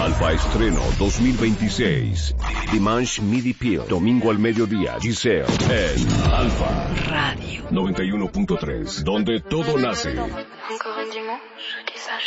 Alfa Estreno 2026. Dimanche Midi Peel. Domingo al mediodía. Giselle en Alfa Radio 91.3, donde todo nace.